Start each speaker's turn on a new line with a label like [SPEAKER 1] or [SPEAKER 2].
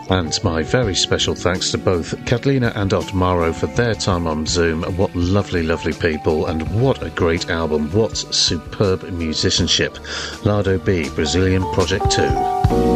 [SPEAKER 1] And my very special thanks to both Catalina and Otmaro for their time on Zoom. What lovely, lovely people, and what a great album. What superb musicianship. Lado B, Brazilian Project 2.